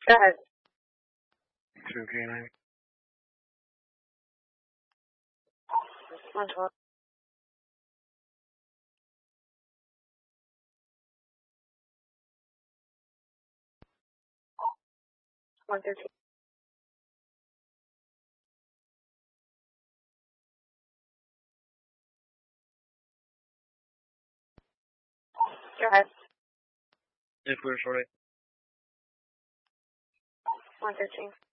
Go ahead. 2K9. 112. 113. Go ahead. Yeah, clear, shorty. 113.